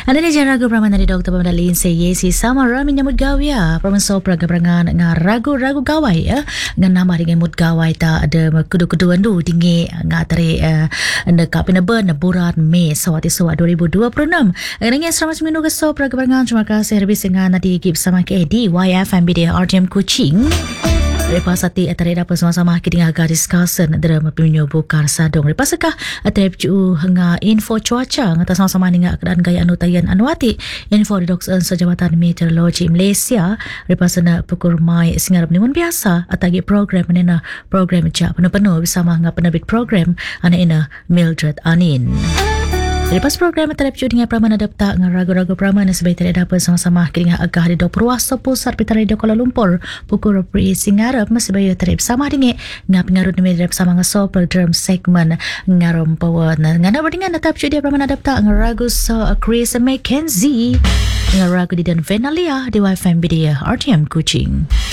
Ana ni jan ragu praman dari Dr. Pemandalin Yesi sama rami nyamut gawia praman sopra gabrangan nga ragu gawai ngan nama dengan mut gawai ta ada kudu-kuduan du tinggi nga tari anda kapina ben burat Mei sawati sawa 2026 ngene selamat seminggu ke sopra gabrangan terima kasih servis dengan nadi gib sama ke di YFM BDA RTM Kuching. Lepas hati atari dapat sama-sama kita dengar discussion dalam peminyo bukar sadong. Lepas sekah atari cu nga info cuaca ngata sama-sama dengar keadaan gaya anu tayan anuati info di Doksen Sejabatan Meteorologi Malaysia. Lepas na pukul mai singarap nimun biasa atagi program nena program jak penuh-penuh bersama nga penerbit program ana ina Mildred Anin. Lepas program terhadap dengan Praman adapta dengan ragu-ragu Praman sebaik tidak dapat sama-sama dengan agah di Purwasa Pusat Pita Radio Kuala Lumpur pukul Pri Singarap masih bayu terhadap sama dengan pengaruh demi terhadap sama dengan sopel dalam segmen ngarom pawan ngana berdingan tetap dia Praman adapta dengan ragu Chris McKenzie dengan ragu di dan Venalia di YFM BDA RTM Kuching.